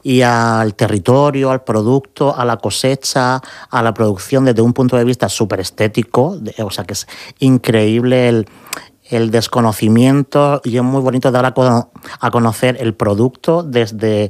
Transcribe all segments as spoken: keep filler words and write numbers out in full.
y al territorio, al producto, a la cosecha, a la producción desde un punto de vista súper estético, o sea que es increíble el, el desconocimiento y es muy bonito dar a, cono- a conocer el producto desde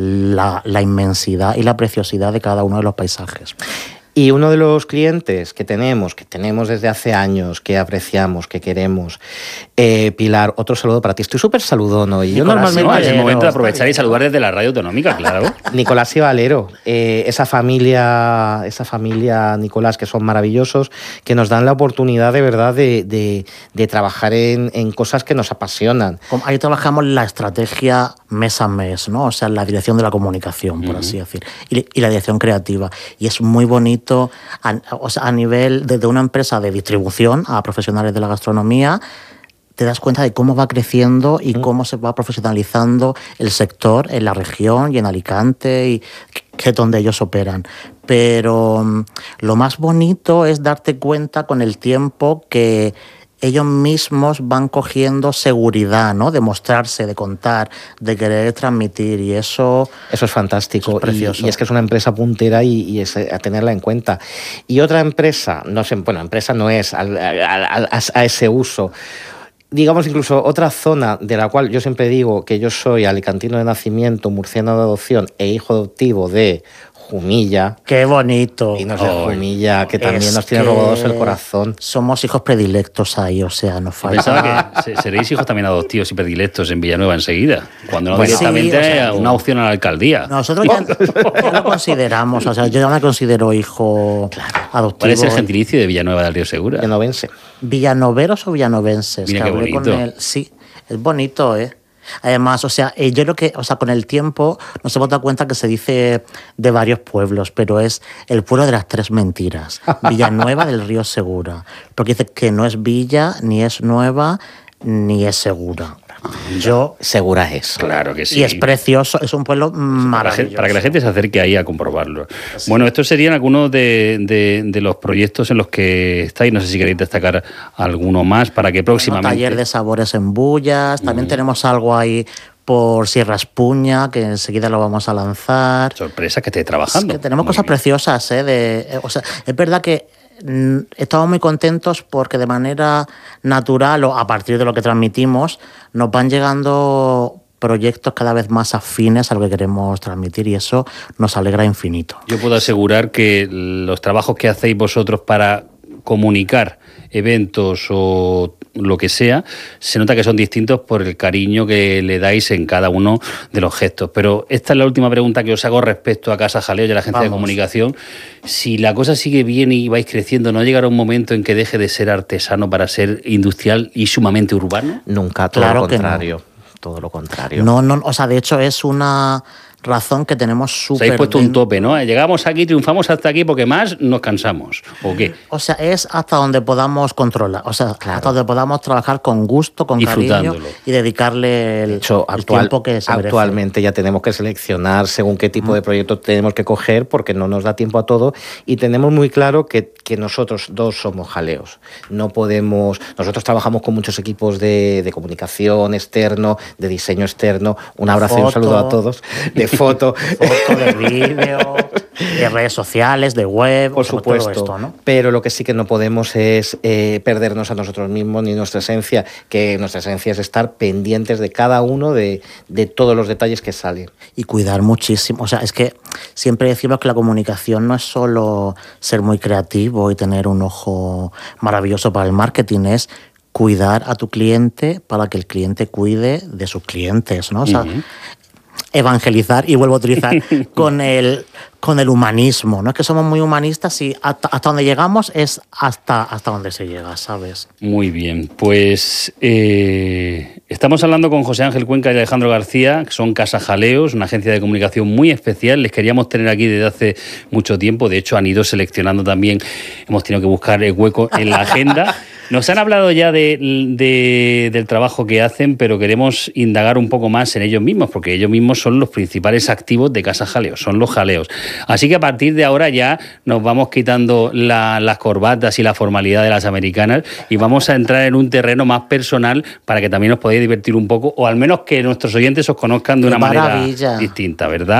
la, la inmensidad y la preciosidad de cada uno de los paisajes. Y uno de los clientes que tenemos, que tenemos desde hace años, que apreciamos, que queremos, eh, Pilar, otro saludo para ti. Estoy súper saludón hoy. Yo Nicolás normalmente... no, es el momento de aprovechar y saludar desde la radio autonómica, claro. Nicolás y Valero, eh, esa familia, esa familia, Nicolás, que son maravillosos, que nos dan la oportunidad de verdad de, de, de trabajar en, en cosas que nos apasionan. Ahí trabajamos la estrategia mes a mes, ¿no? O sea, la dirección de la comunicación, por uh-huh. así decir, y, y la dirección creativa. Y es muy bonito A, o sea, a nivel de, de una empresa de distribución a profesionales de la gastronomía, te das cuenta de cómo va creciendo y mm. cómo se va profesionalizando el sector en la región y en Alicante, y que es donde ellos operan. Pero um, lo más bonito es darte cuenta con el tiempo que ellos mismos van cogiendo seguridad, ¿no? De mostrarse, de contar, de querer transmitir, y eso... Eso es fantástico, eso es precioso. Y, y es que es una empresa puntera y, y es a tenerla en cuenta. Y otra empresa, no sé, bueno, empresa no es, a, a, a, a ese uso... Digamos, incluso otra zona de la cual yo siempre digo que yo soy alicantino de nacimiento, murciano de adopción e hijo adoptivo de Jumilla. ¡Qué bonito! Y nos de oh, Jumilla, que también es nos tiene robados el corazón. Somos hijos predilectos ahí, o sea, nos falta... Pensaba que seréis hijos también adoptivos y predilectos en Villanueva enseguida, cuando no pues directamente sí, o sea, una opción a la alcaldía. Nosotros ya, ya lo consideramos, o sea, yo ya me considero hijo claro. adoptivo. ¿Cuál es el gentilicio de Villanueva del Río Segura? Villanovense. ¿Villanoveros o villanovenses? Mira qué bonito. Con el, sí, es bonito, ¿eh? Además, o sea, yo creo que, o sea, con el tiempo nos hemos dado cuenta que se dice de varios pueblos, pero es el pueblo de las tres mentiras, Villanueva del Río Segura, porque dice que no es villa, ni es nueva, ni es segura. Yo segura es. Claro que sí. Y es precioso, es un pueblo maravilloso. Para que la gente se acerque ahí a comprobarlo. Sí. Bueno, estos serían algunos de, de, de los proyectos en los que estáis. No sé si queréis destacar alguno más para que próximamente... Bueno, taller de sabores en Bullas, también mm. tenemos algo ahí por Sierra Espuña, que enseguida lo vamos a lanzar. Sorpresa que esté trabajando. Es que tenemos muy cosas bien. preciosas, ¿eh? De, o sea, es verdad que estamos muy contentos porque de manera natural o a partir de lo que transmitimos nos van llegando proyectos cada vez más afines a lo que queremos transmitir y eso nos alegra infinito. Yo puedo asegurar que los trabajos que hacéis vosotros para comunicar eventos o lo que sea, se nota que son distintos por el cariño que le dais en cada uno de los gestos. Pero esta es la última pregunta que os hago respecto a Casa Jaleo y a la agencia Vamos. de comunicación. Si la cosa sigue bien y vais creciendo, ¿no llegará un momento en que deje de ser artesano para ser industrial y sumamente urbano? Nunca, todo claro lo contrario. Que no. Todo lo contrario. No, no, o sea, de hecho es una razón que tenemos súper... Os habéis puesto un tope, ¿no? Llegamos aquí, triunfamos hasta aquí porque más nos cansamos, ¿o qué? O sea, es hasta donde podamos controlar, o sea, claro. hasta donde podamos trabajar con gusto, con cariño y dedicarle el, hecho, el actual, tiempo que se merece. Actualmente ya tenemos que seleccionar según qué tipo mm. de proyecto tenemos que coger porque no nos da tiempo a todo y tenemos muy claro que, que nosotros dos somos jaleos. No podemos... Nosotros trabajamos con muchos equipos de, de comunicación externo, de diseño externo. Un abrazo foto. y un saludo a todos. De foto, foto de vídeo, de redes sociales, de web, por supuesto. Todo esto, ¿no? Pero lo que sí que no podemos es eh, perdernos a nosotros mismos ni nuestra esencia, que nuestra esencia es estar pendientes de cada uno de, de todos los detalles que salen. Y cuidar muchísimo. O sea, es que siempre decimos que la comunicación no es solo ser muy creativo y tener un ojo maravilloso para el marketing, es cuidar a tu cliente para que el cliente cuide de sus clientes, ¿no? O sea, uh-huh. evangelizar, y vuelvo a utilizar, con el, con el humanismo, ¿no? Es que somos muy humanistas y hasta, hasta donde llegamos es hasta, hasta donde se llega, ¿sabes? Muy bien, pues eh, estamos hablando con José Ángel Cuenca y Alejandro García, que son Casa Jaleos, una agencia de comunicación muy especial. Les queríamos tener aquí desde hace mucho tiempo, de hecho han ido seleccionando también, hemos tenido que buscar el hueco en la agenda. Nos han hablado ya de, de, del trabajo que hacen, pero queremos indagar un poco más en ellos mismos, porque ellos mismos son los principales activos de Casa Jaleos, son los jaleos. Así que a partir de ahora ya nos vamos quitando la, las corbatas y la formalidad de las americanas y vamos a entrar en un terreno más personal para que también os podáis divertir un poco, o al menos que nuestros oyentes os conozcan de una ¡Qué maravilla! manera distinta, ¿verdad?